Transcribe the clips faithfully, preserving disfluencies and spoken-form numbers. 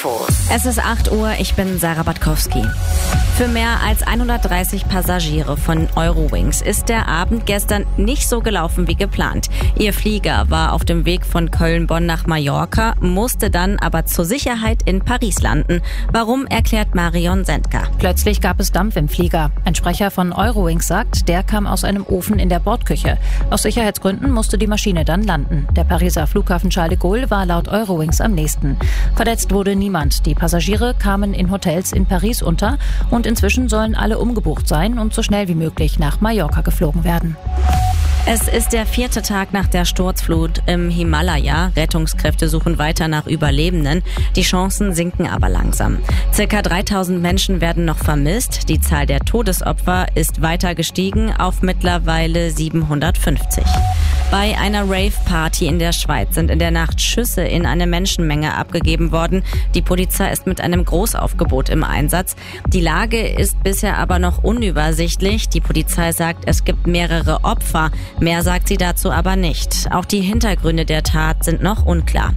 Es ist acht Uhr, ich bin Sarah Batkowski. Für mehr als hundertdreißig Passagiere von Eurowings ist der Abend gestern nicht so gelaufen wie geplant. Ihr Flieger war auf dem Weg von Köln-Bonn nach Mallorca, musste dann aber zur Sicherheit in Paris landen. Warum, erklärt Marion Sendker. Plötzlich gab es Dampf im Flieger. Ein Sprecher von Eurowings sagt, der kam aus einem Ofen in der Bordküche. Aus Sicherheitsgründen musste die Maschine dann landen. Der Pariser Flughafen Charles de Gaulle war laut Eurowings am nächsten. Verletzt wurde niemand. Die Passagiere kamen in Hotels in Paris unter und inzwischen sollen alle umgebucht sein und so schnell wie möglich nach Mallorca geflogen werden. Es ist der vierte Tag nach der Sturzflut im Himalaya. Rettungskräfte suchen weiter nach Überlebenden. Die Chancen sinken aber langsam. Circa dreitausend Menschen werden noch vermisst. Die Zahl der Todesopfer ist weiter gestiegen auf mittlerweile siebenhundertfünfzig. Bei einer Rave-Party in der Schweiz sind in der Nacht Schüsse in eine Menschenmenge abgegeben worden. Die Polizei ist mit einem Großaufgebot im Einsatz. Die Lage ist bisher aber noch unübersichtlich. Die Polizei sagt, es gibt mehrere Opfer. Mehr sagt sie dazu aber nicht. Auch die Hintergründe der Tat sind noch unklar.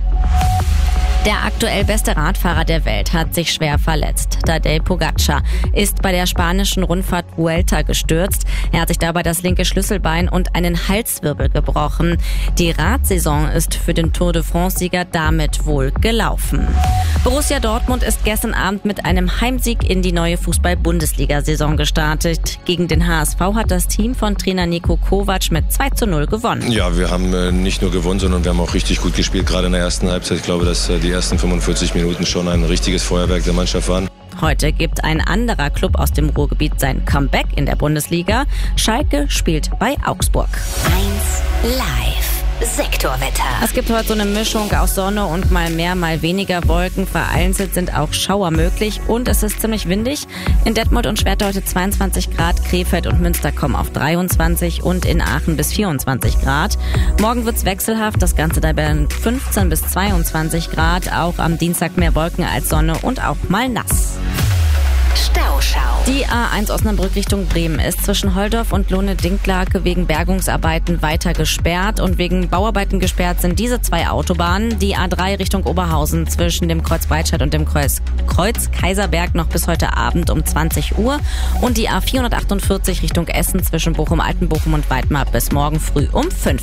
Der aktuell beste Radfahrer der Welt hat sich schwer verletzt. Tadej Pogačar ist bei der spanischen Rundfahrt Vuelta gestürzt. Er hat sich dabei das linke Schlüsselbein und einen Halswirbel gebrochen. Die Radsaison ist für den Tour de France-Sieger damit wohl gelaufen. Borussia Dortmund ist gestern Abend mit einem Heimsieg in die neue Fußball-Bundesliga-Saison gestartet. Gegen den H S V hat das Team von Trainer Niko Kovac mit zwei zu null gewonnen. Ja, wir haben äh, nicht nur gewonnen, sondern wir haben auch richtig gut gespielt, gerade in der ersten Halbzeit. Ich glaube, dass äh, die ersten fünfundvierzig Minuten schon ein richtiges Feuerwerk der Mannschaft waren. Heute gibt ein anderer Club aus dem Ruhrgebiet sein Comeback in der Bundesliga. Schalke spielt bei Augsburg. eins live. Sektorwetter. Es gibt heute so eine Mischung aus Sonne und mal mehr, mal weniger Wolken. Vereinzelt sind auch Schauer möglich und es ist ziemlich windig. In Detmold und Schwerte heute zweiundzwanzig Grad, Krefeld und Münster kommen auf dreiundzwanzig und in Aachen bis vierundzwanzig Grad. Morgen wird's wechselhaft, das Ganze dabei fünfzehn bis zweiundzwanzig Grad. Auch am Dienstag mehr Wolken als Sonne und auch mal nass. Stauschau. Die A eins Osnabrück Richtung Bremen ist zwischen Holdorf und Lohne-Dinklage wegen Bergungsarbeiten weiter gesperrt und wegen Bauarbeiten gesperrt sind diese zwei Autobahnen. Die A drei Richtung Oberhausen zwischen dem Kreuz Breitscheid und dem Kreuz, Kreuz Kaiserberg noch bis heute Abend um zwanzig Uhr und die A vierhundertachtundvierzig Richtung Essen zwischen Bochum, Altenbochum und Weidmar bis morgen früh um fünf.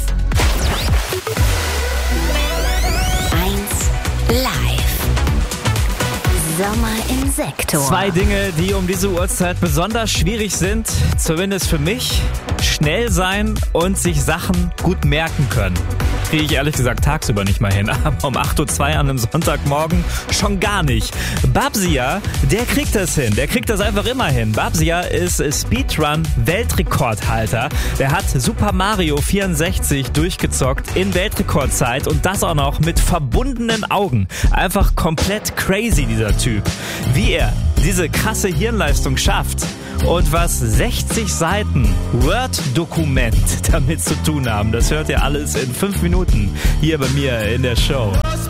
eins live. Sommer im Sektor. Zwei Dinge, die um diese Uhrzeit besonders schwierig sind, zumindest für mich. Schnell sein und sich Sachen gut merken können. Kriege ich ehrlich gesagt tagsüber nicht mal hin, aber um acht Uhr zwei an einem Sonntagmorgen schon gar nicht. Babsia, der kriegt das hin, der kriegt das einfach immer hin. Babsia ist Speedrun-Weltrekordhalter. Der hat Super Mario vierundsechzig durchgezockt in Weltrekordzeit und das auch noch mit verbundenen Augen. Einfach komplett crazy, dieser Typ. Wie er diese krasse Hirnleistung schafft und was sechzig Seiten Word-Dokument damit zu tun haben, das hört ihr alles in fünf Minuten hier bei mir in der Show.